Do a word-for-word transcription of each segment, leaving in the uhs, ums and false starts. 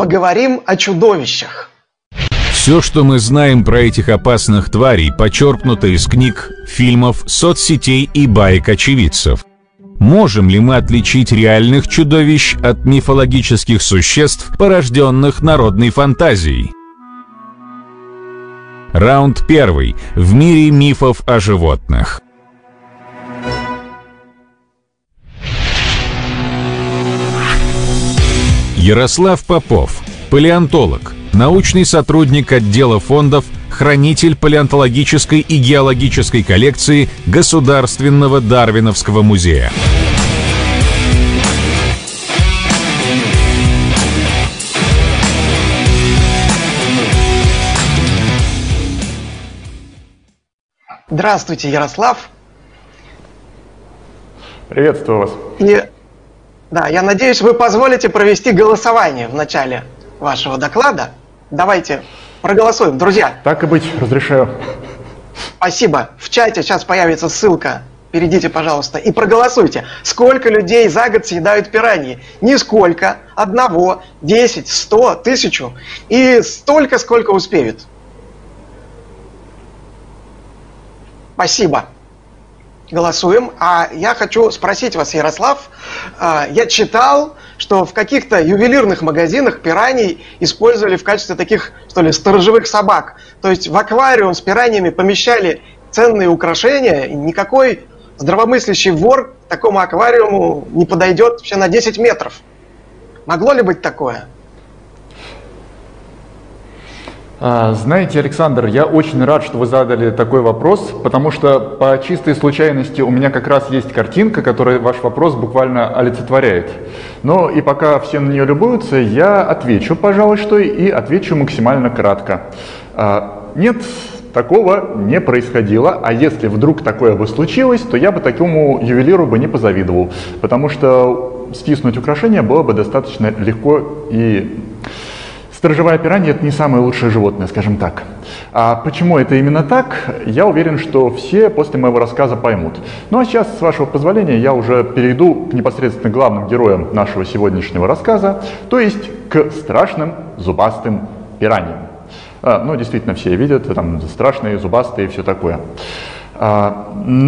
Поговорим о чудовищах. Все, что мы знаем про этих опасных тварей, почерпнуто из книг, фильмов, соцсетей и баек очевидцев. Можем ли мы отличить реальных чудовищ от мифологических существ, порожденных народной фантазией? Раунд первый. В мире мифов о животных. Ярослав Попов, палеонтолог, научный сотрудник отдела фондов, хранитель палеонтологической и геологической коллекции Государственного Дарвиновского музея. Здравствуйте, Ярослав. Приветствую вас. И, да, я надеюсь, вы позволите провести голосование в начале вашего доклада. Давайте проголосуем, друзья. Так и быть, разрешаю. Спасибо. В чате сейчас появится ссылка. Перейдите, пожалуйста, и проголосуйте. Сколько людей за год съедают пираньи? Нисколько. Одного, десять, сто, тысячу. И столько, сколько успеют. Спасибо. Голосуем. А я хочу спросить вас, Ярослав, я читал, что в каких-то ювелирных магазинах пираний использовали в качестве таких, что ли, сторожевых собак. То есть в аквариум с пираньями помещали ценные украшения, и никакой здравомыслящий вор к такому аквариуму не подойдет вообще на десять метров. Могло ли быть такое? Знаете, Александр, я очень рад, что вы задали такой вопрос, потому что по чистой случайности у меня как раз есть картинка, которая ваш вопрос буквально олицетворяет. Но и пока все на нее любуются, я отвечу, пожалуй, что и отвечу максимально кратко. Нет, такого не происходило, а если вдруг такое бы случилось, то я бы такому ювелиру бы не позавидовал, потому что стиснуть украшения было бы достаточно легко и... Сторожевая пиранья – это не самое лучшее животное, скажем так. А почему это именно так, я уверен, что все после моего рассказа поймут. Ну а сейчас, с вашего позволения, я уже перейду к непосредственно главным героям нашего сегодняшнего рассказа, то есть к страшным зубастым пираньям. А, ну, действительно, все видят, там страшные, зубастые и все такое. А,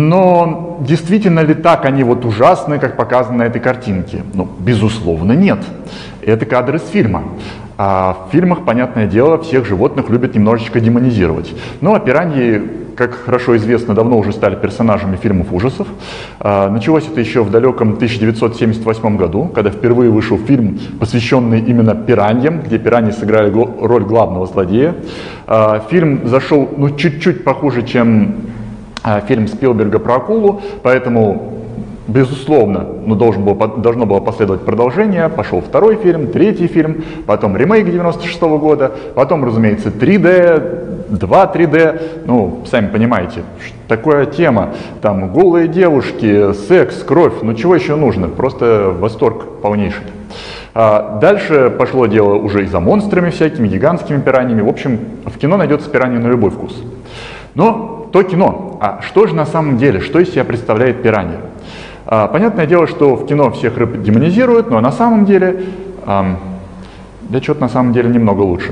но действительно ли так они вот ужасны, как показано на этой картинке? Ну, безусловно, нет. Это кадр из фильма. А в фильмах, понятное дело, всех животных любят немножечко демонизировать. Ну а пираньи, как хорошо известно, давно уже стали персонажами фильмов ужасов. А, началось это еще в далеком тысяча девятьсот семьдесят восьмом году, когда впервые вышел фильм, посвященный именно пираньям, где пираньи сыграли роль главного злодея. А, фильм зашел ну, чуть-чуть похуже, чем а, фильм Спилберга про акулу, поэтому... Безусловно, ну, должен был, должно было последовать продолжение, пошел второй фильм, третий фильм, потом ремейк девяносто шестого года, потом, разумеется, три дэ, два три дэ, ну, сами понимаете, такая тема, там голые девушки, секс, кровь, ну чего еще нужно, просто восторг полнейший. А дальше пошло дело уже и за монстрами всякими, гигантскими пираньями, в общем, в кино найдется пиранья на любой вкус. Но то кино, а что же на самом деле, что из себя представляет пиранья? Понятное дело, что в кино всех рыб демонизируют, но на самом деле, эм, да что-то на самом деле немного лучше.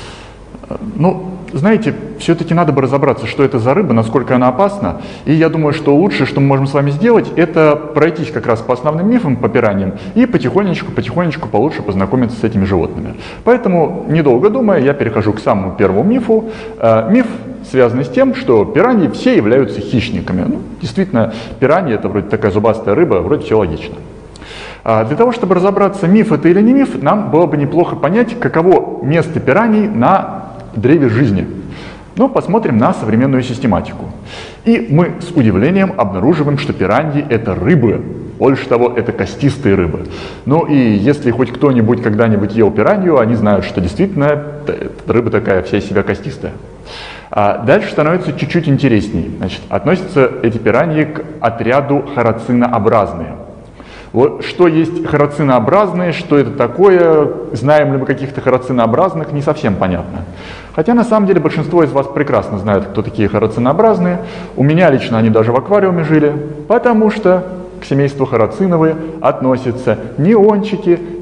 Ну, знаете, все-таки надо бы разобраться, что это за рыба, насколько она опасна. И я думаю, что лучшее, что мы можем с вами сделать, это пройтись как раз по основным мифам, по пираньям, и потихонечку-потихонечку получше познакомиться с этими животными. Поэтому, недолго думая, я перехожу к самому первому мифу. Э, миф, связанный с тем, что пираньи все являются хищниками. Ну, действительно, пираньи — это вроде такая зубастая рыба, вроде все логично. А для того, чтобы разобраться, миф это или не миф, нам было бы неплохо понять, каково место пираний на древе жизни. Ну, посмотрим на современную систематику. И мы с удивлением обнаруживаем, что пираньи — это рыбы. Больше того, это костистые рыбы. Ну и если хоть кто-нибудь когда-нибудь ел пиранью, они знают, что действительно рыба такая вся из себя костистая. А дальше становится чуть-чуть интересней. Значит, относятся эти пираньи к отряду хорацинообразные. Вот что есть хорацинообразные, что это такое, знаем ли мы каких-то хорацинообразных, не совсем понятно. Хотя на самом деле большинство из вас прекрасно знают, кто такие хорацинообразные. У меня лично они даже в аквариуме жили, потому что к семейству хорациновые относятся неончики,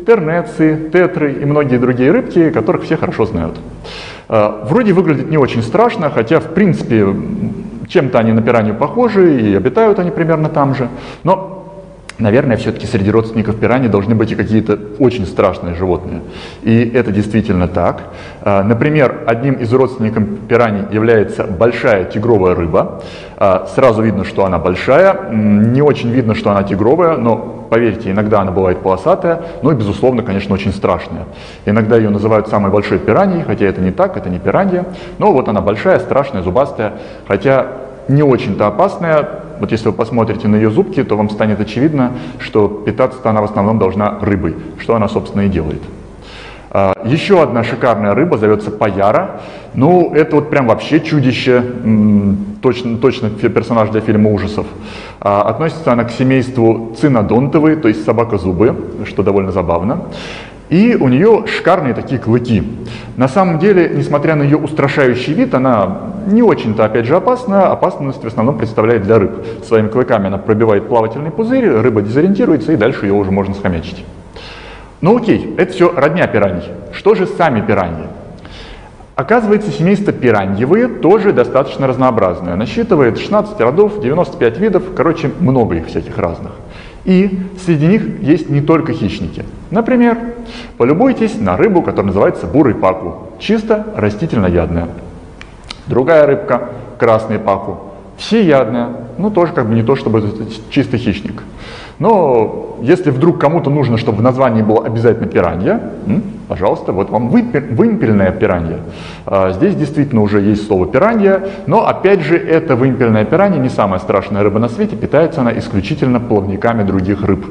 тернеции, тетры и многие другие рыбки, которых все хорошо знают. Вроде выглядит не очень страшно, хотя в принципе чем-то они на пиранью похожи и обитают они примерно там же, но наверное, все-таки среди родственников пираньи должны быть и какие-то очень страшные животные. И это действительно так. Например, одним из родственников пираньи является большая тигровая рыба. Сразу видно, что она большая, не очень видно, что она тигровая, но поверьте, иногда она бывает полосатая, но и, безусловно, конечно, очень страшная. Иногда ее называют самой большой пираньей, хотя это не так, это не пиранья. Но вот она большая, страшная, зубастая, хотя не очень-то опасная. Вот если вы посмотрите на ее зубки, то вам станет очевидно, что питаться-то она в основном должна рыбой, что она, собственно, и делает. Еще одна шикарная рыба зовется паяра. Ну, это вот прям вообще чудище, точно, точно персонаж для фильма ужасов. Относится она к семейству цинодонтовые, то есть собакозубые, что довольно забавно. И у нее шикарные такие клыки. На самом деле, несмотря на ее устрашающий вид, она не очень-то, опять же, опасна. Опасность в основном представляет для рыб. Своими клыками она пробивает плавательный пузырь, рыба дезориентируется, и дальше ее уже можно схомячить. Ну окей, это все родня пираньи. Что же сами пираньи? Оказывается, семейство пираньевые тоже достаточно разнообразное. Насчитывает шестнадцать родов, девяносто пять видов, короче, много их всяких разных. И среди них есть не только хищники. Например, полюбуйтесь на рыбу, которая называется бурый паку, чисто растительноядная. Другая рыбка, красный паку, всеядная, ну тоже как бы не то чтобы чистый хищник. Но если вдруг кому-то нужно, чтобы в названии было обязательно пиранья, пожалуйста, вот вам вымпельная пиранья. Здесь действительно уже есть слово пиранья, но опять же эта вымпельная пиранья не самая страшная рыба на свете, питается она исключительно плавниками других рыб.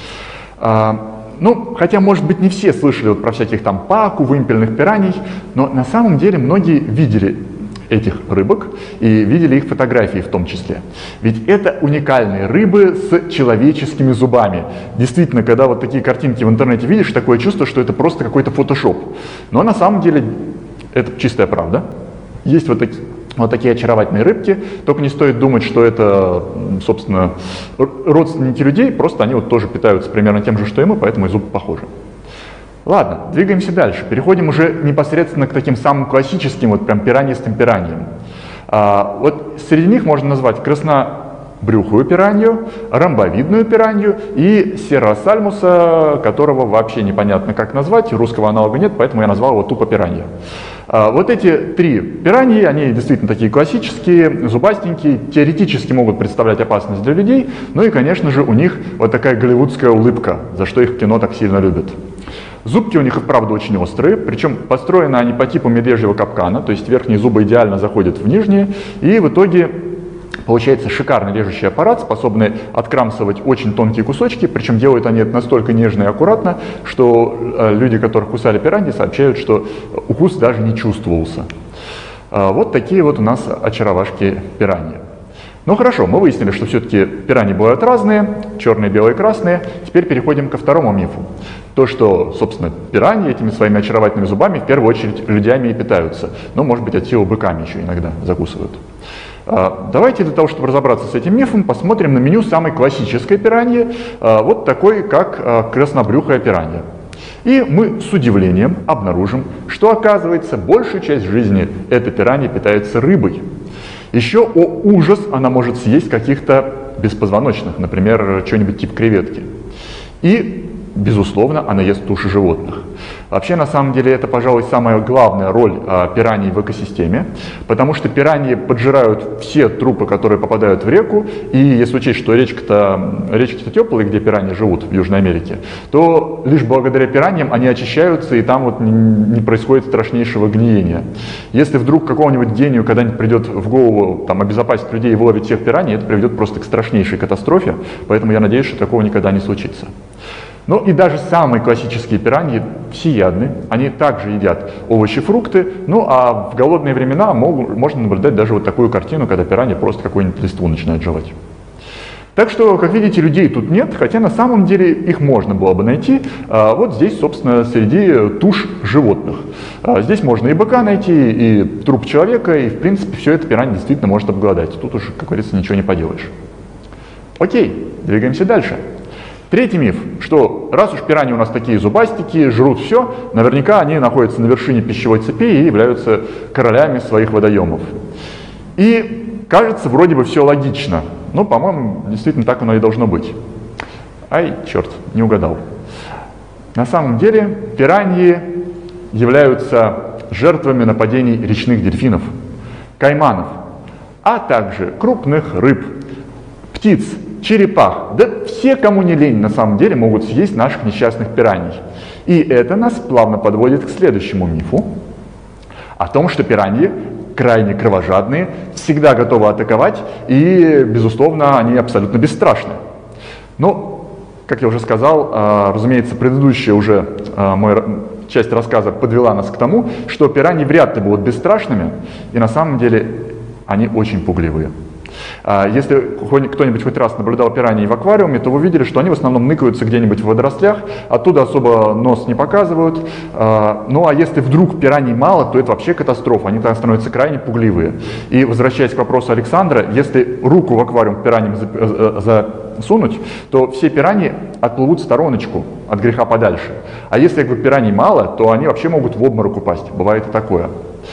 Ну, хотя, может быть, не все слышали вот про всяких там паку, вымпельных пираний, но на самом деле многие видели этих рыбок и видели их фотографии в том числе. Ведь это уникальные рыбы с человеческими зубами. Действительно, когда вот такие картинки в интернете видишь, такое чувство, что это просто какой-то фотошоп. Но на самом деле это чистая правда. Есть вот такие, вот такие очаровательные рыбки, только не стоит думать, что это, собственно, родственники людей, просто они вот тоже питаются примерно тем же, что и мы, поэтому и зубы похожи. Ладно, двигаемся дальше. Переходим уже непосредственно к таким самым классическим, вот прям пираньистым пираньям. А, вот среди них можно назвать краснобрюхую пиранью, ромбовидную пиранью и серосальмуса, которого вообще непонятно как назвать, русского аналога нет, поэтому я назвал его тупо пиранья. А, вот эти три пираньи, они действительно такие классические, зубастенькие, теоретически могут представлять опасность для людей, ну и, конечно же, у них вот такая голливудская улыбка, за что их в кино так сильно любят. Зубки у них и вправду очень острые, причем построены они по типу медвежьего капкана, то есть верхние зубы идеально заходят в нижние, и в итоге получается шикарный режущий аппарат, способный открамсывать очень тонкие кусочки, причем делают они это настолько нежно и аккуратно, что люди, которых кусали пираньи, сообщают, что укус даже не чувствовался. Вот такие вот у нас очаровашки пираньи. Ну хорошо, мы выяснили, что все-таки пираньи бывают разные, черные, белые, красные. Теперь переходим ко второму мифу. То, что, собственно, пираньи этими своими очаровательными зубами в первую очередь людьми и питаются. Но, может быть, от силы быками еще иногда закусывают. Давайте для того, чтобы разобраться с этим мифом, посмотрим на меню самой классической пираньи, вот такой, как краснобрюхая пиранья. И мы с удивлением обнаружим, что, оказывается, большую часть жизни эта пиранья питается рыбой. Еще, о ужас, она может съесть каких-то беспозвоночных, например, что-нибудь типа креветки. И, безусловно, она ест туши животных. Вообще, на самом деле, это, пожалуй, самая главная роль а, пираний в экосистеме, потому что пираньи поджирают все трупы, которые попадают в реку, и если учесть, что речка-то, речки-то теплые, где пираньи живут, в Южной Америке, то лишь благодаря пираньям они очищаются, и там вот не, не происходит страшнейшего гниения. Если вдруг какому-нибудь гению когда-нибудь придет в голову там, обезопасить людей и выловить всех пираний, это приведет просто к страшнейшей катастрофе, поэтому я надеюсь, что такого никогда не случится. Ну и даже самые классические пираньи всеядны, они также едят овощи, фрукты, ну а в голодные времена могут, можно наблюдать даже вот такую картину, когда пиранья просто какую-нибудь листву начинает жевать. Так что, как видите, людей тут нет, хотя на самом деле их можно было бы найти а, вот здесь, собственно, среди туш животных. А, здесь можно и быка найти, и труп человека, и в принципе все это пиранья действительно может обглодать. Тут уж, как говорится, ничего не поделаешь. Окей, двигаемся дальше. Третий миф, что раз уж пираньи у нас такие зубастики, жрут все, наверняка они находятся на вершине пищевой цепи и являются королями своих водоемов. И кажется, вроде бы все логично, но, по-моему, действительно так оно и должно быть. Ай, черт, не угадал. На самом деле пираньи являются жертвами нападений речных дельфинов, кайманов, а также крупных рыб, птиц, черепах. Да все, кому не лень, на самом деле могут съесть наших несчастных пираньи. И это нас плавно подводит к следующему мифу о том, что пираньи крайне кровожадные, всегда готовы атаковать и, безусловно, они абсолютно бесстрашны. Но, как я уже сказал, разумеется, предыдущая уже моя часть рассказа подвела нас к тому, что пираньи вряд ли будут бесстрашными, и на самом деле они очень пугливые. Если кто-нибудь хоть раз наблюдал пираньи в аквариуме, то вы видели, что они в основном ныкаются где-нибудь в водорослях, оттуда особо нос не показывают. Ну а если вдруг пираний мало, то это вообще катастрофа, они тогда становятся крайне пугливые. И возвращаясь к вопросу Александра, если руку в аквариум пираньям засунуть, то все пираньи отплывут в стороночку от греха подальше. А если как бы, пираний мало, то они вообще могут в обморок упасть, бывает и такое.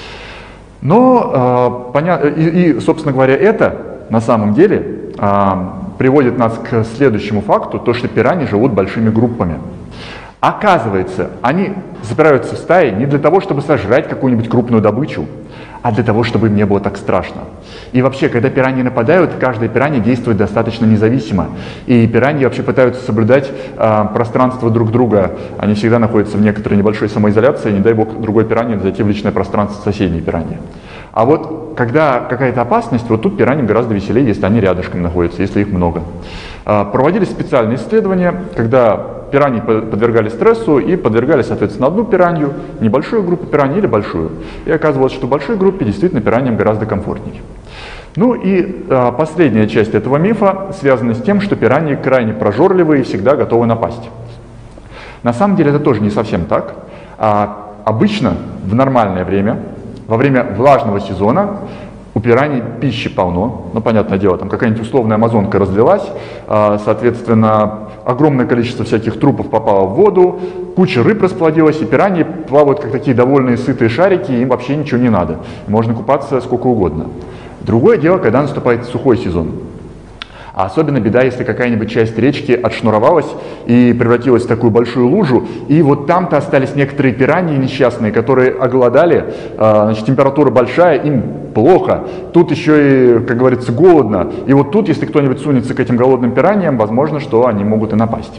Но, э, понятно, и, и, собственно говоря, это на самом деле э, приводит нас к следующему факту, то, что пираньи живут большими группами. Оказывается, они запираются в стаи не для того, чтобы сожрать какую-нибудь крупную добычу, а для того, чтобы им не было так страшно. И вообще, когда пираньи нападают, каждая пиранья действует достаточно независимо. И пираньи вообще пытаются соблюдать э, пространство друг друга. Они всегда находятся в некоторой небольшой самоизоляции, не дай бог другой пиранье зайти в личное пространство соседней пираньи. А вот когда какая-то опасность, вот тут пираньям гораздо веселее, если они рядышком находятся, если их много. Э, проводились специальные исследования, когда пираньи подвергали стрессу и подвергали, соответственно, одну пиранью, небольшую группу пираний или большую. И оказывалось, что в большой группе действительно пираньям гораздо комфортнее. Ну и а, последняя часть этого мифа связана с тем, что пираньи крайне прожорливые и всегда готовы напасть. На самом деле это тоже не совсем так. А, обычно в нормальное время, во время влажного сезона, у пираний пищи полно, ну, понятное дело, там какая-нибудь условная амазонка разлилась, соответственно, огромное количество всяких трупов попало в воду, куча рыб расплодилась, и пираньи плавают как такие довольные сытые шарики, им вообще ничего не надо, можно купаться сколько угодно. Другое дело, когда наступает сухой сезон. А особенно беда, если какая-нибудь часть речки отшнуровалась и превратилась в такую большую лужу, и вот там-то остались некоторые пираньи несчастные, которые оголодали, значит, температура большая, им плохо, тут еще и, как говорится, голодно, и вот тут, если кто-нибудь сунется к этим голодным пираньям, возможно, что они могут и напасть.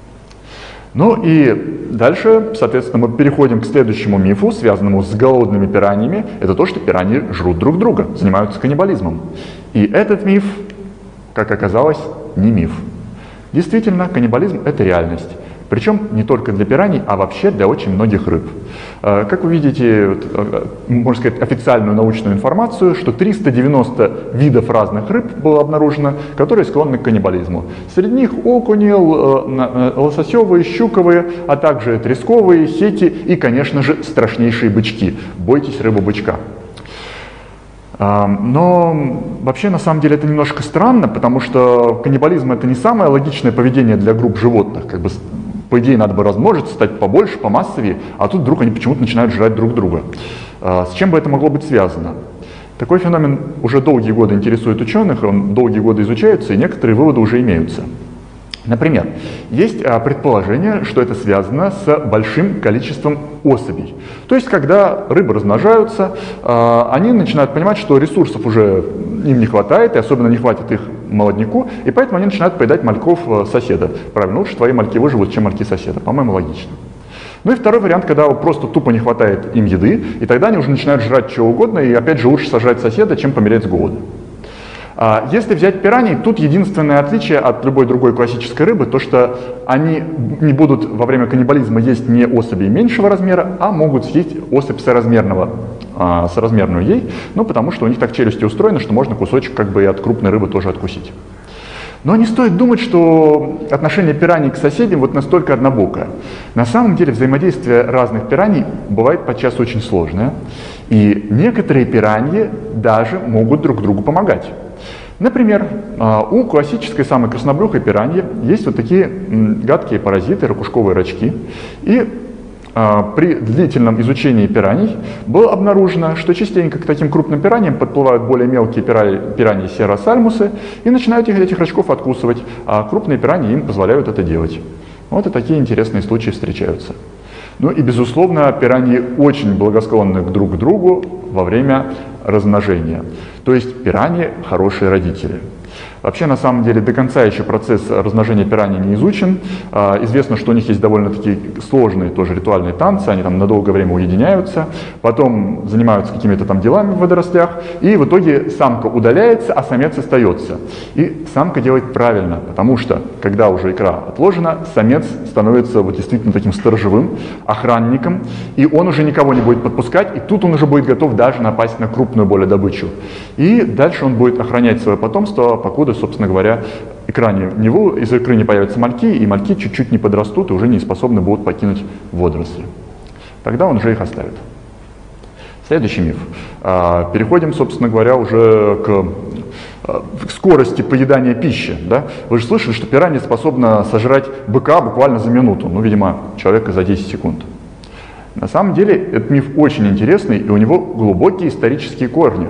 Ну и дальше, соответственно, мы переходим к следующему мифу, связанному с голодными пираньями, это то, что пираньи жрут друг друга, занимаются каннибализмом. И этот миф, как оказалось, не миф. Действительно, каннибализм – это реальность. Причем не только для пираний, а вообще для очень многих рыб. Как вы видите, можно сказать, официальную научную информацию, что триста девяносто видов разных рыб было обнаружено, которые склонны к каннибализму. Среди них окуни, лососевые, щуковые, а также тресковые, сети и, конечно же, страшнейшие бычки. Бойтесь рыбу-бычка. Но вообще, на самом деле, это немножко странно, потому что каннибализм – это не самое логичное поведение для групп животных. Как бы, по идее, надо бы размножиться, стать побольше, помассовее, а тут вдруг они почему-то начинают жрать друг друга. С чем бы это могло быть связано? Такой феномен уже долгие годы интересует ученых, он долгие годы изучается, и некоторые выводы уже имеются. Например, есть предположение, что это связано с большим количеством особей. То есть, когда рыбы размножаются, они начинают понимать, что ресурсов уже им не хватает, и особенно не хватит их молодняку, и поэтому они начинают поедать мальков соседа. Правильно, лучше твои мальки выживут, чем мальки соседа. По-моему, логично. Ну и второй вариант, когда просто тупо не хватает им еды, и тогда они уже начинают жрать чего угодно, и опять же лучше сожрать соседа, чем помереть с голода. Если взять пираний, тут единственное отличие от любой другой классической рыбы, то что они не будут во время каннибализма есть не особей меньшего размера, а могут съесть особь соразмерного, соразмерную ей, ну потому что у них так челюсти устроены, что можно кусочек как бы и от крупной рыбы тоже откусить. Но не стоит думать, что отношение пираний к соседям вот настолько однобокое. На самом деле взаимодействие разных пираний бывает подчас очень сложное, и некоторые пираньи даже могут друг другу помогать. Например, у классической самой краснобрюхой пираньи есть вот такие гадкие паразиты, ракушковые рачки. И при длительном изучении пираний было обнаружено, что частенько к таким крупным пираньям подплывают более мелкие пираньи серосальмусы и начинают их, этих рачков откусывать, а крупные пираньи им позволяют это делать. Вот и такие интересные случаи встречаются. Ну и, безусловно, пираньи очень благосклонны друг к другу во время размножения. То есть пираньи – хорошие родители. Вообще, на самом деле, до конца еще процесс размножения пираний не изучен. А, известно, что у них есть довольно-таки сложные тоже ритуальные танцы, они там на долгое время уединяются, потом занимаются какими-то там делами в водорослях, и в итоге самка удаляется, а самец остается. И самка делает правильно, потому что, когда уже икра отложена, самец становится вот действительно таким сторожевым охранником, и он уже никого не будет подпускать, и тут он уже будет готов даже напасть на крупную более добычу. И дальше он будет охранять свое потомство, покуда, собственно говоря, икра не, него, из икры не появятся мальки, и мальки чуть-чуть не подрастут и уже не способны будут покинуть водоросли. Тогда он уже их оставит. Следующий миф. Переходим, собственно говоря, уже к, к скорости поедания пищи. Да? Вы же слышали, что пиранья способна сожрать быка буквально за минуту, ну, видимо, человека за десять секунд. На самом деле, этот миф очень интересный, и у него глубокие исторические корни.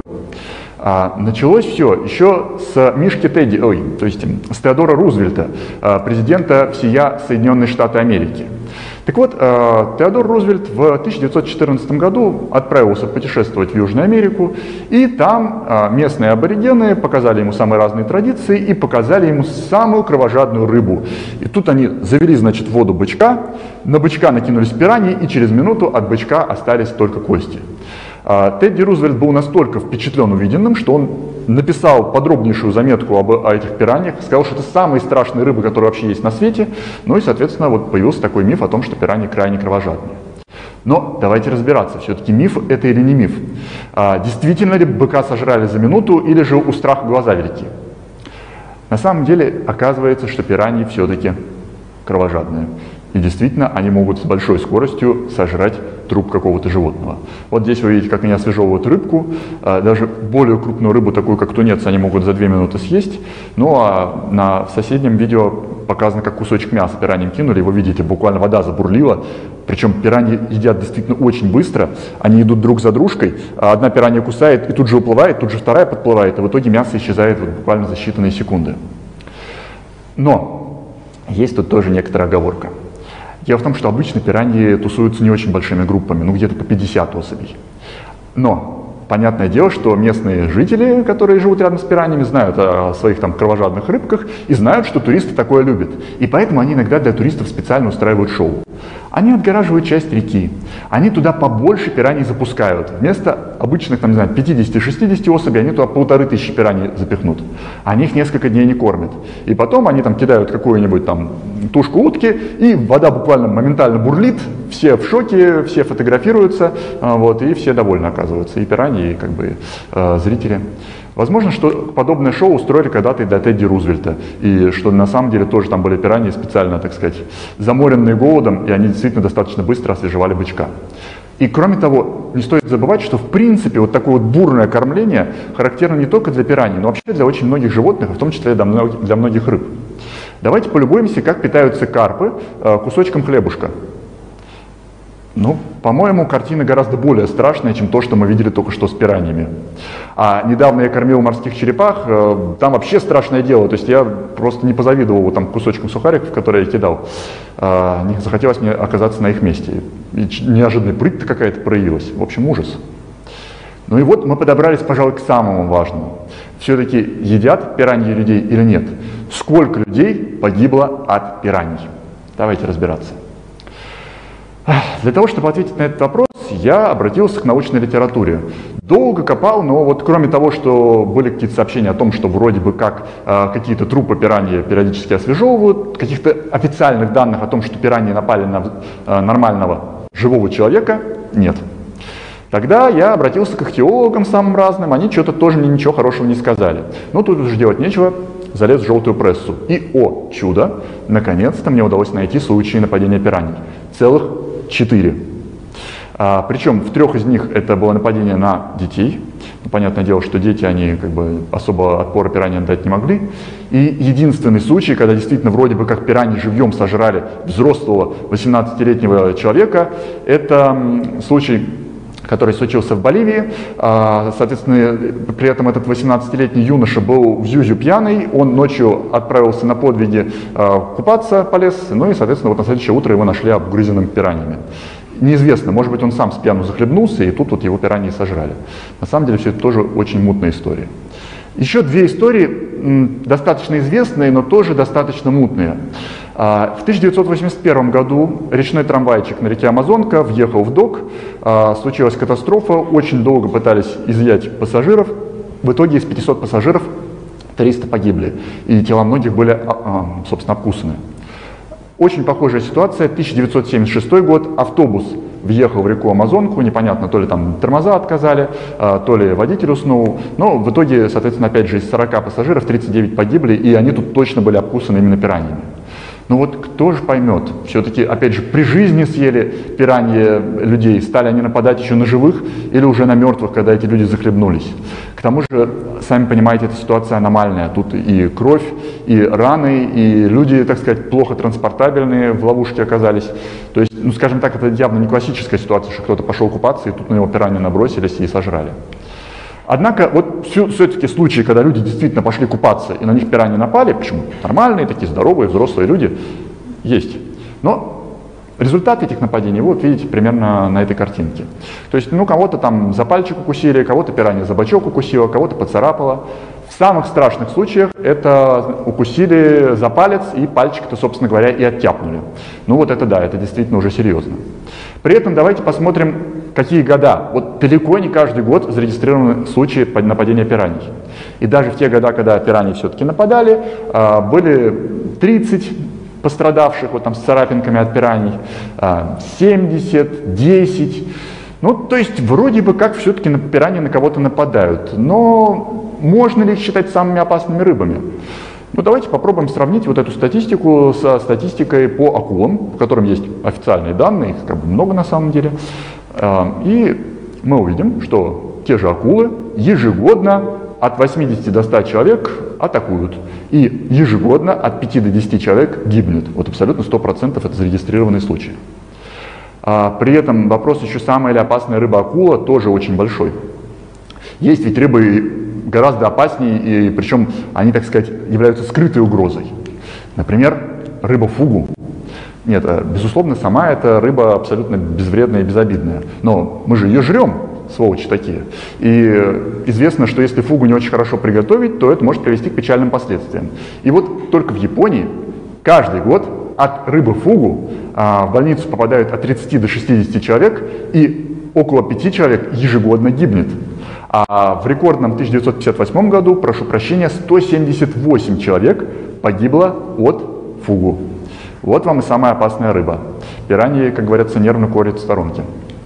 А, началось все еще с Мишки Тедди, ой, то есть с Теодора Рузвельта, президента всея Соединенные Штаты Америки. Так вот, Теодор Рузвельт в тысяча девятьсот четырнадцатом году отправился путешествовать в Южную Америку, и там местные аборигены показали ему самые разные традиции и показали ему самую кровожадную рыбу. И тут они завели, значит, в воду бычка, на бычка накинулись пираньи, и через минуту от бычка остались только кости. Тедди Рузвельт был настолько впечатлен увиденным, что он написал подробнейшую заметку об о этих пираньях, сказал, что это самые страшные рыбы, которые вообще есть на свете, ну и, соответственно, вот появился такой миф о том, что пираньи крайне кровожадные. Но давайте разбираться, все-таки миф это или не миф. А, действительно ли быка сожрали за минуту, или же у страха глаза велики? На самом деле, оказывается, что пираньи все-таки кровожадные. И действительно, они могут с большой скоростью сожрать труп какого-то животного. Вот здесь вы видите, как они освежевывают рыбку. Даже более крупную рыбу, такую как тунец, они могут за две минуты съесть. Ну а на в соседнем видео показано, как кусочек мяса пираньям кинули. Вы видите, буквально вода забурлила. Причем пираньи едят действительно очень быстро. Они идут друг за дружкой. Одна пиранья кусает и тут же уплывает, тут же вторая подплывает. И в итоге мясо исчезает вот буквально за считанные секунды. Но есть тут тоже некоторая оговорка. Дело в том, что обычно пираньи тусуются не очень большими группами, ну где-то по пятьдесят особей. Но понятное дело, что местные жители, которые живут рядом с пираньями, знают о своих там кровожадных рыбках и знают, что туристы такое любят. И поэтому они иногда для туристов специально устраивают шоу. Они отгораживают часть реки, они туда побольше пираний запускают. Вместо обычных, там, не знаю, пятидесяти-шестидесяти особей, они туда полторы тысячи пираний запихнут. Они их несколько дней не кормят. И потом они там кидают какую-нибудь там тушку утки, и вода буквально моментально бурлит, все в шоке, все фотографируются, вот, и все довольны оказываются, и пираньи, и как бы э, зрители. Возможно, что подобное шоу устроили когда-то и для Тедди Рузвельта, и что на самом деле тоже там были пираньи специально, так сказать, заморенные голодом, и они действительно достаточно быстро освежевали бычка. И кроме того, не стоит забывать, что в принципе вот такое вот бурное кормление характерно не только для пираний, но вообще для очень многих животных, в том числе для многих, для многих рыб. Давайте полюбуемся, как питаются карпы э, кусочком хлебушка. Ну, по-моему, картина гораздо более страшная, чем то, что мы видели только что с пираньями. А недавно я кормил морских черепах, э, там вообще страшное дело. То есть я просто не позавидовал вот, там, кусочкам сухариков, которые я кидал. Э, не захотелось мне оказаться на их месте. И неожиданная прыть-то какая-то проявилась. В общем, ужас. Ну и вот мы подобрались, пожалуй, к самому важному. Все-таки едят пираньи людей или нет? Сколько людей погибло от пираний? Давайте разбираться. Для того, чтобы ответить на этот вопрос, я обратился к научной литературе. Долго копал, но вот кроме того, что были какие-то сообщения о том, что вроде бы как э, какие-то трупы пираньи периодически освежевывают, каких-то официальных данных о том, что пираньи напали на э, нормального живого человека, нет. Тогда я обратился к ихтиологам самым разным, они что-то тоже мне ничего хорошего не сказали. Но тут уже делать нечего, залез в желтую прессу. И, о чудо, наконец-то мне удалось найти случаи нападения пираний. Целых четыре. А, причем в трех из них это было нападение на детей, Понятное дело, что дети, они как бы особо отпора пираньям дать не могли. И единственный случай, когда действительно вроде бы как пираньи живьем сожрали взрослого восемнадцатилетнего человека, это случай, который случился в Боливии. Соответственно, при этом этот восемнадцатилетний юноша был в Зюзю пьяный, он ночью отправился на подвиги купаться, полез, ну и, соответственно, вот на следующее утро его нашли обгрызенным пираньями. Неизвестно, может быть, он сам с пьяну захлебнулся, и тут вот его пираньи сожрали. На самом деле, все это тоже очень мутная история. Еще две истории, м, достаточно известные, но тоже достаточно мутные. А, в тысяча девятьсот восемьдесят первом году речной трамвайчик на реке Амазонка въехал в док, а, случилась катастрофа, очень долго пытались изъять пассажиров, в итоге из пятисот пассажиров триста погибли, и тела многих были, а, а, собственно, обкусаны. Очень похожая ситуация, тысяча девятьсот семьдесят шестой год, автобус въехал в реку Амазонку, непонятно, то ли там тормоза отказали, то ли водитель уснул, но в итоге, соответственно, опять же, из сорока пассажиров тридцать девять погибли, и они тут точно были обкусаны именно пираньями. Ну вот кто же поймет, все-таки, опять же, при жизни съели пираньи людей, стали они нападать еще на живых или уже на мертвых, когда эти люди захлебнулись. К тому же, сами понимаете, эта ситуация аномальная, тут и кровь, и раны, и люди, так сказать, плохо транспортабельные в ловушке оказались. То есть, ну скажем так, это явно не классическая ситуация, что кто-то пошел купаться, и тут на него пираньи набросились и сожрали. Однако, вот все-таки случаи, когда люди действительно пошли купаться и на них пираньи напали, почему нормальные, такие здоровые, взрослые люди, есть. Но результат этих нападений, вот видите, примерно на этой картинке. То есть, ну, кого-то там за пальчик укусили, кого-то пиранья за бочок укусила, кого-то поцарапала. В самых страшных случаях это укусили за палец и пальчик-то, собственно говоря, и оттяпнули. Ну вот это да, это действительно уже серьезно. При этом давайте посмотрим, какие года. Вот далеко не каждый год зарегистрированы случаи нападения пираний. И даже в те года, когда пираньи все-таки нападали, были тридцать пострадавших вот там с царапинками от пираний, семьдесят, десять. Ну, то есть вроде бы как все-таки на пираньи на кого-то нападают. Но можно ли их считать самыми опасными рыбами? Ну, давайте попробуем сравнить вот эту статистику со статистикой по акулам, по которым есть официальные данные, их как бы много на самом деле. И мы увидим, что те же акулы ежегодно от восьмидесяти до ста человек атакуют. И ежегодно от пяти до десяти человек гибнет. Вот абсолютно сто процентов это зарегистрированные случаи. А при этом вопрос еще, самая ли опасная рыба-акула, тоже очень большой. Есть ведь рыбы гораздо опаснее, и причем они, так сказать, являются скрытой угрозой. Например, рыба-фугу. Нет, безусловно, сама эта рыба абсолютно безвредная и безобидная. Но мы же ее жрем, сволочи такие. И известно, что если фугу не очень хорошо приготовить, то это может привести к печальным последствиям. И вот только в Японии каждый год от рыбы-фугу а, в больницу попадают от тридцати до шестидесяти человек, и около пяти человек ежегодно гибнет. А в рекордном тысяча девятьсот пятьдесят восьмом году, прошу прощения, сто семьдесят восемь человек погибло от фугу. Вот вам и самая опасная рыба. Пираньи, как говорится, нервно курят в сторонке.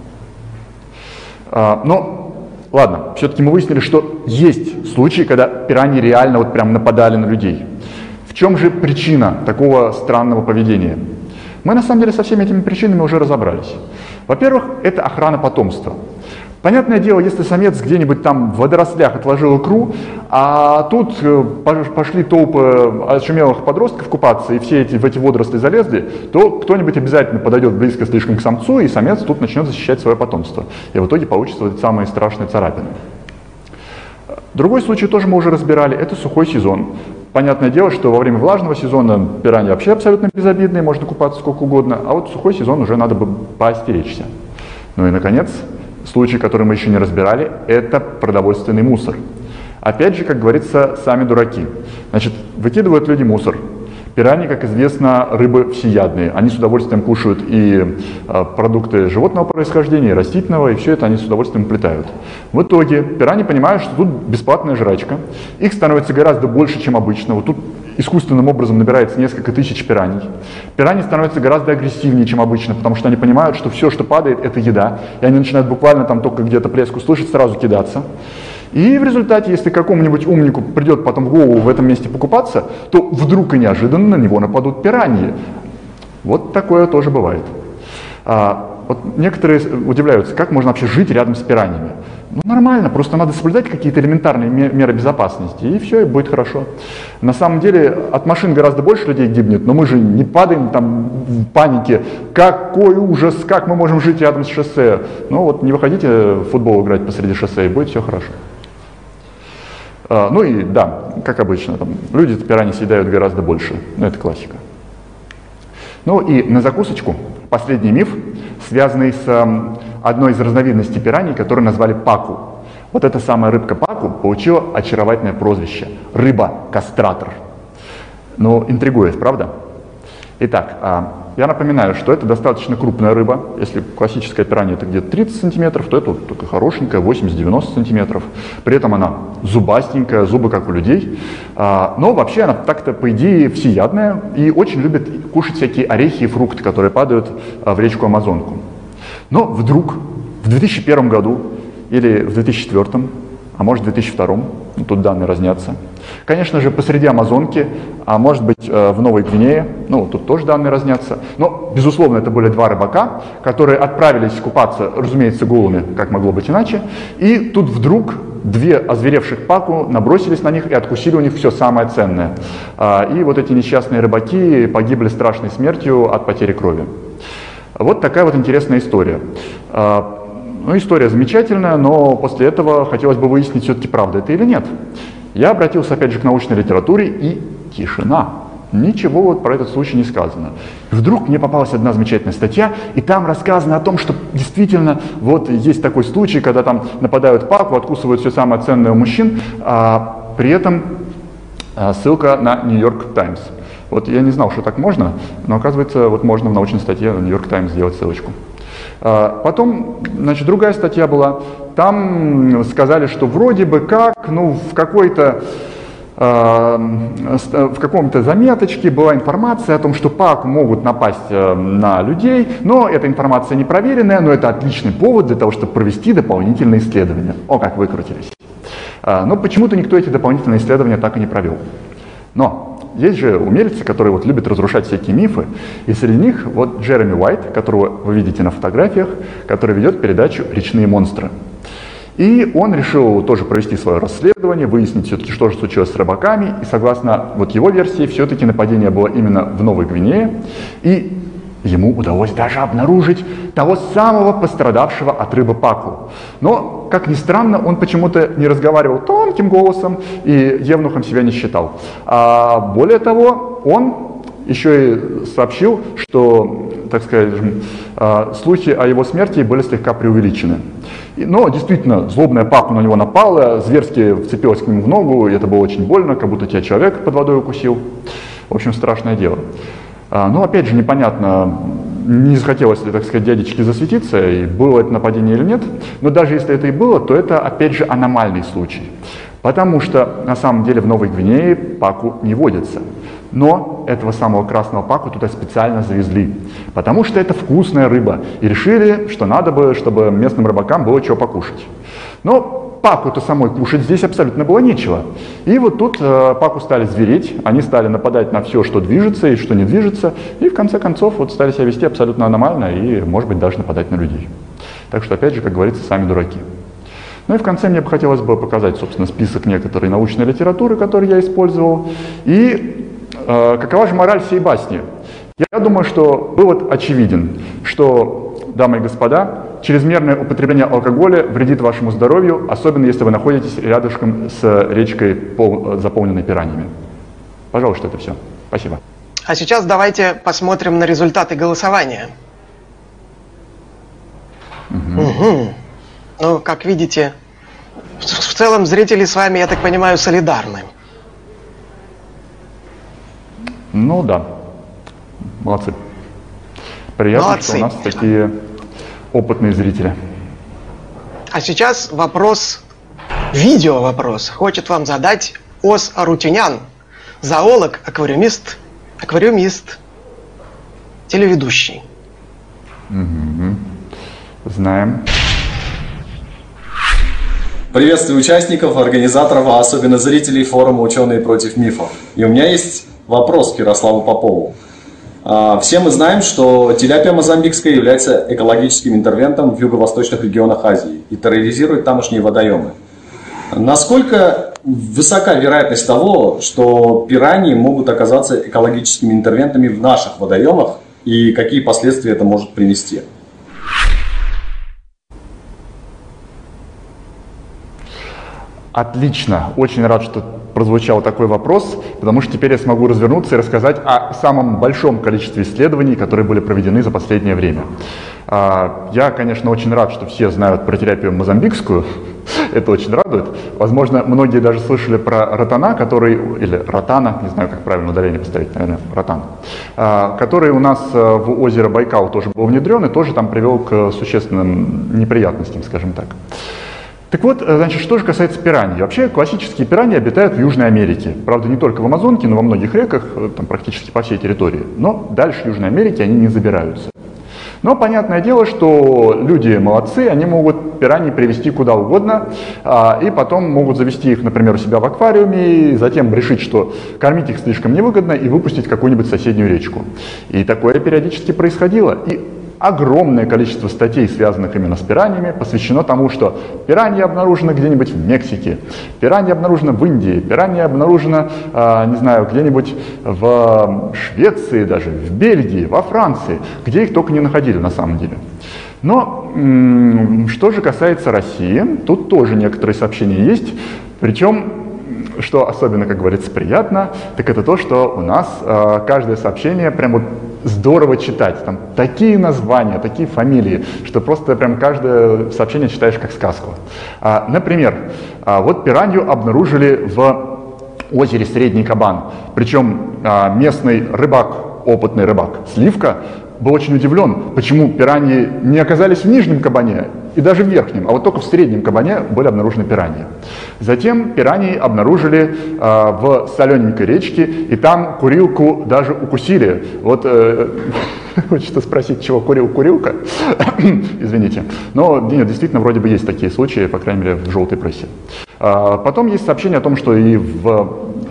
А, но, ладно, все-таки мы выяснили, что есть случаи, когда пираньи реально вот прям нападали на людей. В чем же причина такого странного поведения? Мы на самом деле со всеми этими причинами уже разобрались. Во-первых, это охрана потомства. Понятное дело, если самец где-нибудь там в водорослях отложил икру, а тут пошли толпы очумелых подростков купаться, и все эти, в эти водоросли залезли, то кто-нибудь обязательно подойдет близко слишком к самцу, и самец тут начнет защищать свое потомство. И в итоге получится вот эти самые страшные царапины. Другой случай тоже мы уже разбирали, это сухой сезон. Понятное дело, что во время влажного сезона пираньи вообще абсолютно безобидные, можно купаться сколько угодно, а вот сухой сезон уже надо бы поостеречься. Ну и, наконец, случай, который мы еще не разбирали, это продовольственный мусор. Опять же, как говорится, сами дураки. Значит, выкидывают люди мусор. Пираньи, как известно, рыбы всеядные. Они с удовольствием кушают и э, продукты животного происхождения, и растительного, и все это они с удовольствием уплетают. В итоге пираньи понимают, что тут бесплатная жрачка. Их становится гораздо больше, чем обычно. Вот тут искусственным образом набирается несколько тысяч пираний. Пираньи становятся гораздо агрессивнее, чем обычно, потому что они понимают, что все, что падает, это еда. И они начинают буквально там только где-то плеск услышать, сразу кидаться. И в результате, если какому-нибудь умнику придет потом в голову в этом месте покупаться, то вдруг и неожиданно на него нападут пираньи. Вот такое тоже бывает. А, вот некоторые удивляются, как можно вообще жить рядом с пираньями. Ну, нормально, просто надо соблюдать какие-то элементарные меры безопасности, и все, и будет хорошо. На самом деле от машин гораздо больше людей гибнет, но мы же не падаем там в панике. Какой ужас, как мы можем жить рядом с шоссе? Ну вот не выходите в футбол играть посреди шоссе, и будет все хорошо. А, ну и да, как обычно, там, люди пираньи съедают гораздо больше, ну это классика. Ну и на закусочку последний миф, связанный с э, одной из разновидностей пираний, которую назвали паку. Вот эта самая рыбка паку получила очаровательное прозвище – рыба-кастратор. Ну, интригует, правда? Итак, э, я напоминаю, что это достаточно крупная рыба. Если классическая пиранья это где-то тридцать сантиметров, то это вот такая хорошенькая, восемьдесят-девяносто сантиметров. При этом она зубастенькая, зубы как у людей. А, но вообще она так-то, по идее, всеядная и очень любит кушать всякие орехи и фрукты, которые падают а, в речку Амазонку. Но вдруг в две тысячи первом году или в две тысячи четвёртом, а может в две тысячи втором, ну, тут данные разнятся. Конечно же, посреди Амазонки, а может быть в Новой Гвинее, ну, тут тоже данные разнятся. Но, безусловно, это были два рыбака, которые отправились купаться, разумеется, голыми, как могло быть иначе. И тут вдруг две озверевших паку набросились на них и откусили у них все самое ценное. И вот эти несчастные рыбаки погибли страшной смертью от потери крови. Вот такая вот интересная история. Ну, история замечательная, но после этого хотелось бы выяснить, все-таки правда это или нет. Я обратился опять же к научной литературе, и тишина. Ничего вот про этот случай не сказано. И вдруг мне попалась одна замечательная статья, и там рассказано о том, что действительно вот есть такой случай, когда там нападают паку, откусывают все самое ценное у мужчин, а при этом а, ссылка на Нью-Йорк Таймс. Вот я не знал, что так можно, но оказывается, вот можно в научной статье в Нью-Йорк Таймс сделать ссылочку. Потом, значит, другая статья была, там сказали, что вроде бы как, ну, в какой-то, э, в каком-то заметочке была информация о том, что паку могут напасть на людей, но эта информация не проверенная, но это отличный повод для того, чтобы провести дополнительные исследования. О, как выкрутились. Но почему-то никто эти дополнительные исследования так и не провел. Но есть же умельцы, которые вот любят разрушать всякие мифы, и среди них вот Джереми Уайт, которого вы видите на фотографиях, который ведет передачу «Речные монстры». И он решил тоже провести свое расследование, выяснить все-таки, что же случилось с рыбаками, и согласно вот его версии, все-таки нападение было именно в Новой Гвинее, и ему удалось даже обнаружить того самого пострадавшего от рыбы паку. Но, как ни странно, он почему-то не разговаривал тонким голосом и евнухом себя не считал. А более того, он еще и сообщил, что, так сказать, слухи о его смерти были слегка преувеличены. Но действительно, злобная паку на него напала, зверски вцепилась к нему в ногу, и это было очень больно, как будто тебя человек под водой укусил. В общем, страшное дело. Но опять же непонятно, не захотелось ли, так сказать, дядечке засветиться, и было это нападение или нет. Но даже если это и было, то это опять же аномальный случай. Потому что на самом деле в Новой Гвинее паку не водится. Но этого самого красного паку туда специально завезли. Потому что это вкусная рыба. И решили, что надо бы, чтобы местным рыбакам было чего покушать. Но паку-то самой кушать здесь абсолютно было нечего. И вот тут э, паку стали звереть, они стали нападать на все, что движется и что не движется, и в конце концов вот стали себя вести абсолютно аномально и, может быть, даже нападать на людей. Так что, опять же, как говорится, сами дураки. Ну и в конце мне бы хотелось бы показать, собственно, список некоторой научной литературы, которую я использовал, и э, какова же мораль всей басни. Я думаю, что вывод очевиден, что, дамы и господа, чрезмерное употребление алкоголя вредит вашему здоровью, особенно если вы находитесь рядышком с речкой, пол, заполненной пираньями. Пожалуй, что это все. Спасибо. А сейчас давайте посмотрим на результаты голосования. Угу. Угу. Ну, как видите, в целом зрители с вами, я так понимаю, солидарны. Ну да. Молодцы. Приятно, Молодцы. что у нас такие опытные зрители. А сейчас вопрос, видео вопрос, хочет вам задать Ос Арутюнян, зоолог, аквариумист, аквариумист, телеведущий. Угу. Знаем. Приветствую участников, организаторов, а особенно зрителей форума «Ученые против мифов». И у меня есть вопрос к Ярославу Попову. А, Все мы знаем, что тиляпия мозамбикская является экологическим интервентом в юго-восточных регионах Азии и терроризирует тамошние водоемы. Насколько высока вероятность того, что пираньи могут оказаться экологическими интервентами в наших водоемах, и какие последствия это может принести? Отлично. Очень рад, что прозвучал такой вопрос, потому что теперь я смогу развернуться и рассказать о самом большом количестве исследований, которые были проведены за последнее время. Я, конечно, очень рад, что все знают про тиляпию мозамбикскую. Это очень радует. Возможно, многие даже слышали про ротана, который, или ротана, не знаю, как правильно ударение поставить, наверное, ротан, который у нас в озеро Байкал тоже был внедрен и тоже там привел к существенным неприятностям, скажем так. Так вот, значит, что же касается пираний. Вообще, классические пираньи обитают в Южной Америке. Правда, не только в Амазонке, но во многих реках, там, практически по всей территории. Но дальше Южной Америки они не забираются. Но понятное дело, что люди молодцы, они могут пираний привезти куда угодно, а, и потом могут завести их, например, у себя в аквариуме, и затем решить, что кормить их слишком невыгодно, и выпустить в какую-нибудь соседнюю речку. И такое периодически происходило. И огромное количество статей, связанных именно с пираньями, посвящено тому, что пираньи обнаружены где-нибудь в Мексике, пираньи обнаружены в Индии, пираньи обнаружены, э, не знаю, где-нибудь в Швеции даже, в Бельгии, во Франции, где их только не находили на самом деле. Но м- что же касается России, тут тоже некоторые сообщения есть, причем, что особенно, как говорится, приятно, так это то, что у нас э, каждое сообщение прям вот здорово читать. Там такие названия, такие фамилии, что просто прям каждое сообщение читаешь как сказку. А, например, а, вот пиранью обнаружили в озере Средний Кабан. Причем а, местный рыбак, опытный рыбак Сливка, был очень удивлен, почему пираньи не оказались в Нижнем Кабане и даже в Верхнем, а вот только в Среднем Кабане были обнаружены пираньи. Затем пираньи обнаружили э, в солененькой речке, и там курилку даже укусили. Вот э, хочется спросить, чего курил курилка? Извините. Но нет, действительно, вроде бы есть такие случаи, по крайней мере, в желтой прессе. А, потом есть сообщение о том, что и в,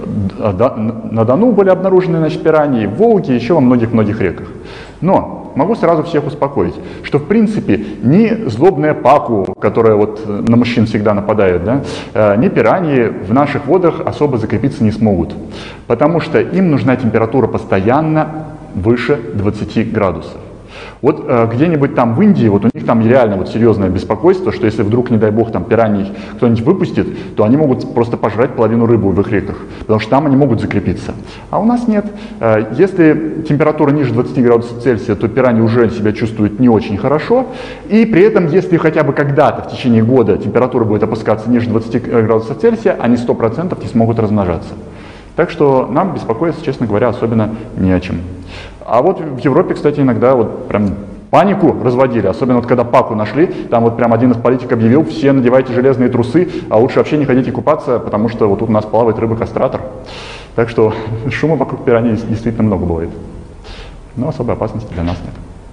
на Дону были обнаружены, значит, пираньи, и в Волге, и еще во многих-многих реках. Но могу сразу всех успокоить, что в принципе ни злобная паку, которая вот на мужчин всегда нападает, да, ни пираньи в наших водах особо закрепиться не смогут, потому что им нужна температура постоянно выше двадцати градусов. Вот э, где-нибудь там в Индии, вот у них там реально вот серьезное беспокойство, что если вдруг, не дай бог, там пираний кто-нибудь выпустит, то они могут просто пожрать половину рыбы в их реках, потому что там они могут закрепиться. А у нас нет. Э, если температура ниже двадцати градусов Цельсия, то пираньи уже себя чувствуют не очень хорошо, и при этом, если хотя бы когда-то в течение года температура будет опускаться ниже двадцати градусов Цельсия, они сто процентов не смогут размножаться. Так что нам беспокоиться, честно говоря, особенно не о чем. А вот в Европе, кстати, иногда вот прям панику разводили, особенно вот когда паку нашли, там вот прям один из политиков объявил: все надевайте железные трусы, а лучше вообще не ходите купаться, потому что вот тут у нас плавает рыба-кастратор. Так что шума вокруг пираний действительно много бывает. Но особой опасности для нас нет.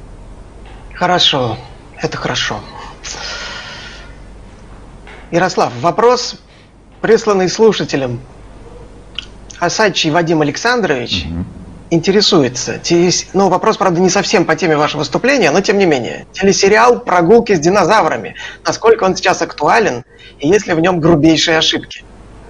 Хорошо, это хорошо. Ярослав, вопрос, присланный слушателем. Осадчий Вадим Александрович угу. интересуется. Ну, вопрос, правда, не совсем по теме вашего выступления, но тем не менее. Телесериал «Прогулки с динозаврами». Насколько он сейчас актуален и есть ли в нем грубейшие ошибки?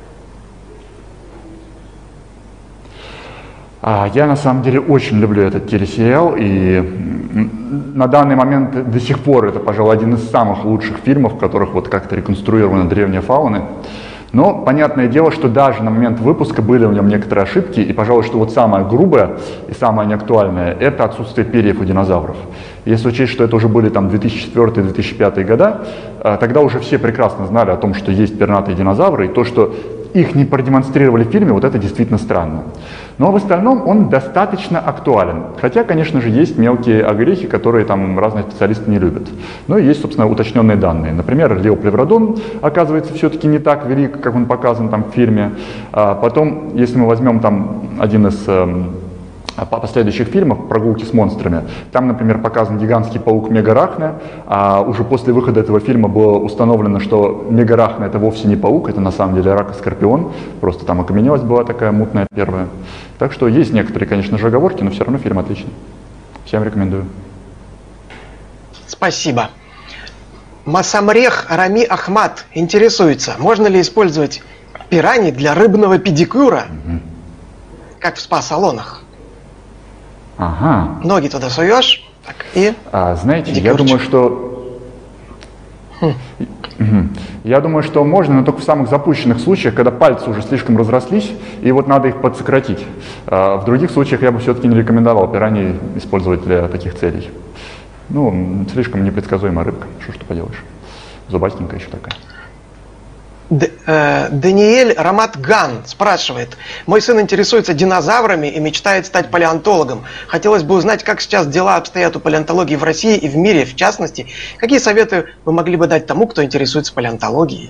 Я на самом деле очень люблю этот телесериал, и на данный момент до сих пор это, пожалуй, один из самых лучших фильмов, в которых вот как-то реконструирована древняя фауна. Но понятное дело, что даже на момент выпуска были в нем некоторые ошибки, и, пожалуй, что вот самое грубое и самое неактуальное – это отсутствие перьев у динозавров. Если учесть, что это уже были там две тысячи четвёртый — две тысячи пятый года, тогда уже все прекрасно знали о том, что есть пернатые динозавры, и то, что их не продемонстрировали в фильме, вот это действительно странно. Но в остальном он достаточно актуален. Хотя, конечно же, есть мелкие огрехи, которые там разные специалисты не любят. Ну и есть, собственно, уточненные данные. Например, леоплевродон оказывается все-таки не так велик, как он показан там в фильме. А потом, если мы возьмем там один из э, по последующих фильмах «Прогулки с монстрами». Там, например, показан гигантский паук Мегарахне, а уже после выхода этого фильма было установлено, что Мегарахне — это вовсе не паук, это на самом деле рак и скорпион, просто там окаменелость была такая мутная первая. Так что есть некоторые, конечно же, оговорки, но все равно фильм отличный. Всем рекомендую. Спасибо. Масамрех Рами Ахмат интересуется, можно ли использовать пираний для рыбного педикюра, угу. как в спа-салонах. Ага. Ноги туда суешь, так, и а, знаете, педикюрчик. я думаю, что хм. угу. я думаю, что можно, но только в самых запущенных случаях, когда пальцы уже слишком разрослись, и вот надо их подсократить. А в других случаях я бы все-таки не рекомендовал пираний использовать для таких целей. Ну, слишком непредсказуемая рыбка, что ж ты поделаешь. Зубастенькая еще такая. Д, э, Даниэль Раматган спрашивает. Мой сын интересуется динозаврами и мечтает стать палеонтологом. Хотелось бы узнать, как сейчас дела обстоят у палеонтологии в России и в мире в частности. Какие советы вы могли бы дать тому, кто интересуется палеонтологией?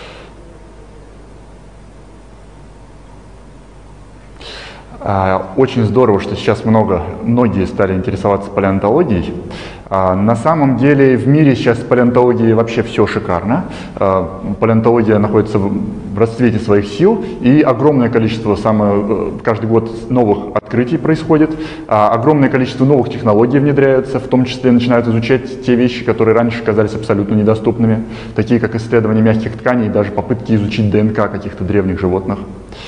Очень здорово, что сейчас много, многие стали интересоваться палеонтологией. На самом деле в мире сейчас с палеонтологией вообще все шикарно. Палеонтология находится в расцвете своих сил, и огромное количество, самое, каждый год новых открытий происходит, огромное количество новых технологий внедряются, в том числе начинают изучать те вещи, которые раньше казались абсолютно недоступными, такие как исследование мягких тканей и даже попытки изучить ДНК каких-то древних животных.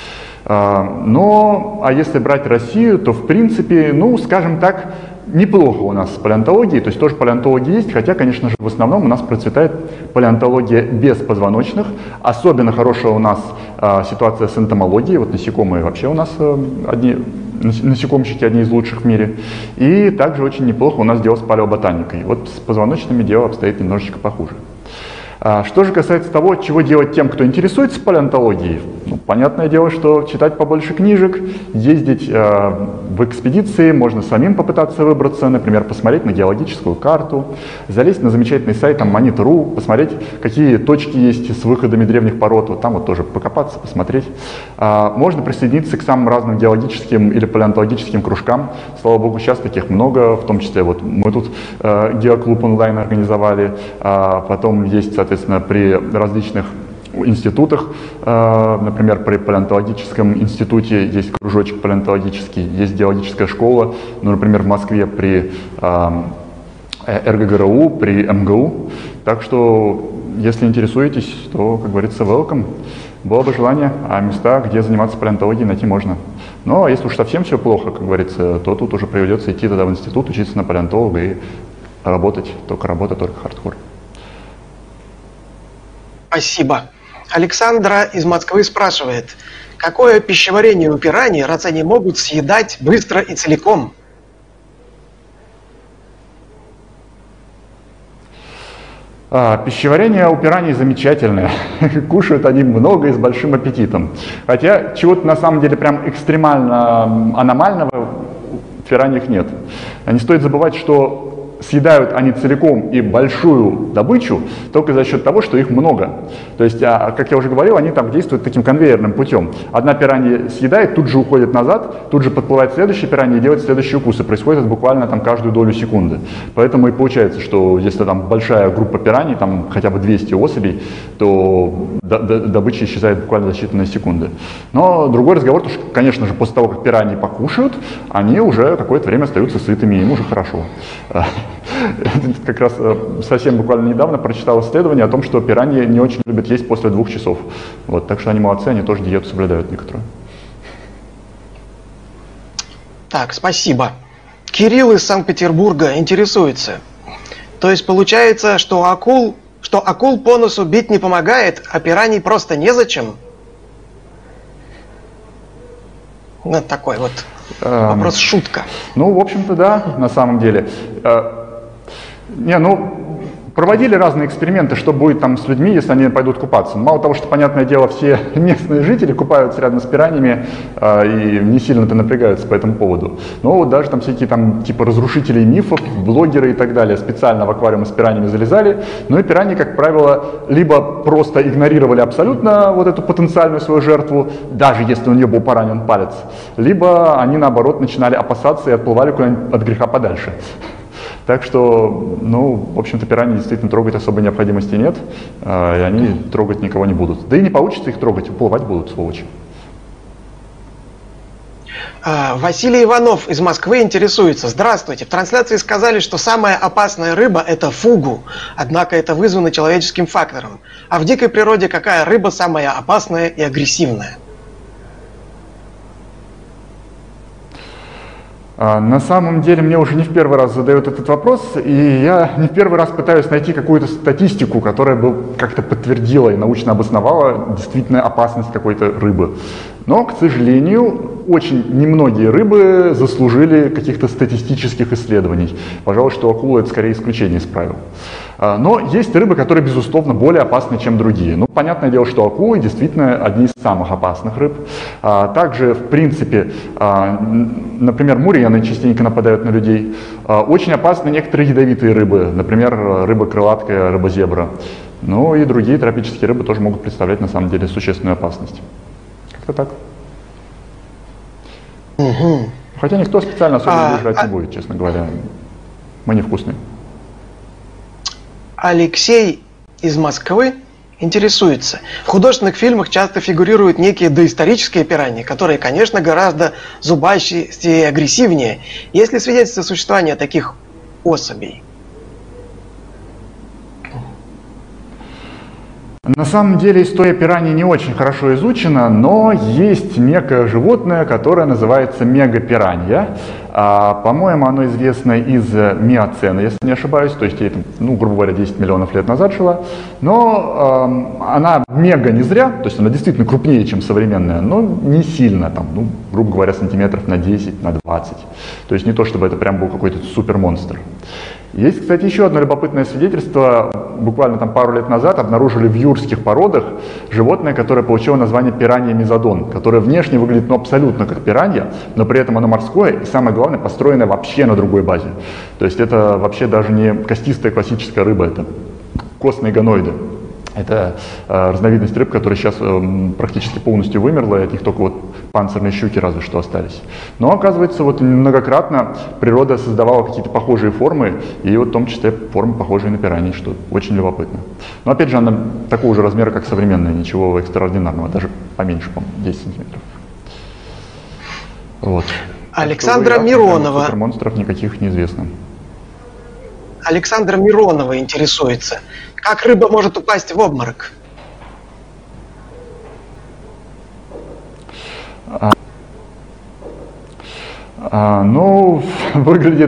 Но, а если брать Россию, то в принципе, ну, скажем так, неплохо у нас с палеонтологией, то есть тоже палеонтология есть, хотя, конечно же, в основном у нас процветает палеонтология беспозвоночных. Особенно хорошая у нас а, ситуация с энтомологией, вот насекомые вообще у нас а, одни, насекомщики одни из лучших в мире. И также очень неплохо у нас дело с палеоботаникой. Вот с позвоночными дело обстоит немножечко похуже. Что же касается того, чего делать тем, кто интересуется палеонтологией, ну, понятное дело, что читать побольше книжек, ездить э, в экспедиции, можно самим попытаться выбраться, например, посмотреть на геологическую карту, залезть на замечательный сайт там, Monit точка ру, посмотреть, какие точки есть с выходами древних пород, вот там вот тоже покопаться, посмотреть. А, можно присоединиться к самым разным геологическим или палеонтологическим кружкам, слава богу, сейчас таких много, в том числе вот мы тут э, геоклуб онлайн организовали, а потом есть, соответственно, при различных институтах, например, при палеонтологическом институте есть кружочек палеонтологический, есть геологическая школа, ну, например, в Москве при эр гэ гэ эр у, при эм гэ у. Так что, если интересуетесь, то, как говорится, welcome. Было бы желание, а места, где заниматься палеонтологией, найти можно. Но если уж совсем все плохо, как говорится, то тут уже придется идти тогда в институт, учиться на палеонтолога и работать, только работа, только хардкор. Спасибо. Александра из Москвы спрашивает, какое пищеварение у пираний, раз они могут съедать быстро и целиком? А, пищеварение у пираний замечательное. Кушают они много и с большим аппетитом. Хотя чего-то на самом деле прям экстремально аномального в пираньях нет. Не стоит забывать, что съедают они целиком и большую добычу только за счет того, что их много. То есть, а, как я уже говорил, они там действуют таким конвейерным путем. Одна пиранья съедает, тут же уходит назад, тут же подплывает следующая пиранья и делает следующий укус. И происходит это буквально там каждую долю секунды. Поэтому и получается, что если там большая группа пираний, там хотя бы двести особей, то добыча исчезает буквально за считанные секунды. Но другой разговор, что, конечно же, после того, как пираньи покушают, они уже какое-то время остаются сытыми, им уже хорошо. Как раз совсем буквально недавно прочитал исследование о том, что пираньи не очень любят есть после двух часов. Вот, так что они молодцы, они тоже диету соблюдают некоторую. Так, спасибо. Кирилл из Санкт-Петербурга интересуется. То есть получается, что акул, что акул по носу бить не помогает, а пираний просто незачем? Вот такой вот вопрос, шутка. Ну, в общем-то, да, на самом деле. Не, ну, Проводили разные эксперименты, что будет там с людьми, если они пойдут купаться. Мало того, что, понятное дело, все местные жители купаются рядом с пираньями э, и не сильно-то напрягаются по этому поводу. Но вот даже там всякие там типа разрушители мифов, блогеры и так далее специально в аквариумы с пираньями залезали. Ну и пираньи, как правило, либо просто игнорировали абсолютно вот эту потенциальную свою жертву, даже если у нее был поранен палец, либо они, наоборот, начинали опасаться и отплывали куда-нибудь от греха подальше. Так что, ну, в общем-то, пираньи действительно трогать особой необходимости нет, э, и они трогать никого не будут. Да и не получится их трогать, уплывать будут, сволочи. Василий Иванов из Москвы интересуется. Здравствуйте. В трансляции сказали, что самая опасная рыба – это фугу. Однако это вызвано человеческим фактором. А в дикой природе какая рыба самая опасная и агрессивная? На самом деле мне уже не в первый раз задают этот вопрос, и я не в первый раз пытаюсь найти какую-то статистику, которая бы как-то подтвердила и научно обосновала действительно опасность какой-то рыбы. Но, к сожалению, очень немногие рыбы заслужили каких-то статистических исследований. Пожалуй, что акула – это скорее исключение из правил. Но есть рыбы, которые, безусловно, более опасны, чем другие. Ну, понятное дело, что акулы действительно одни из самых опасных рыб. Также, в принципе, например, мурены частенько нападают на людей. Очень опасны некоторые ядовитые рыбы, например, рыба-крылатка, рыба-зебра. Ну и другие тропические рыбы тоже могут представлять, на самом деле, существенную опасность. Как-то так. Угу. Хотя никто специально особенно а, жрать а... не будет, честно говоря. Мы невкусные. Алексей из Москвы интересуется. В художественных фильмах часто фигурируют некие доисторические пираньи, которые, конечно, гораздо зубастее и агрессивнее. Есть ли свидетельство существования таких особей? На самом деле история пираний не очень хорошо изучена, но есть некое животное, которое называется мегапиранья. А, по-моему, оно известно из миоцена, если не ошибаюсь, то есть ей, ну, грубо говоря, десять миллионов лет назад жила. Но э, она мега не зря, то есть она действительно крупнее, чем современная, но не сильно, там, ну, грубо говоря, сантиметров на десять, на двадцать. То есть не то, чтобы это прям был какой-то супермонстр. Есть, кстати, еще одно любопытное свидетельство. Буквально там пару лет назад обнаружили в юрских породах животное, которое получило название пиранья мезодон, которое внешне выглядит ну, абсолютно как пиранья, но при этом оно морское и, самое главное, построенное вообще на другой базе. То есть это вообще даже не костистая классическая рыба, это костные гоноиды. Это э, разновидность рыб, которая сейчас э, практически полностью вымерла, и от них только вот панцирные щуки разве что остались. Но оказывается, вот многократно природа создавала какие-то похожие формы, и вот в том числе формы, похожие на пираньи, что очень любопытно. Но опять же, она такого же размера, как современная, ничего экстраординарного, даже поменьше, по-моему, десять сантиметров. Вот. Александра так что, Миронова. Супермонстров никаких неизвестно. Александра Миронова интересуется. Как рыба может упасть в обморок? А, ну, выглядит